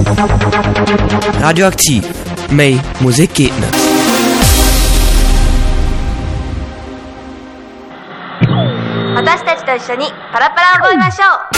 Radioaktiv. Mehr Musik geht nicht. 私たちと一緒にパラパラ覚えましょう。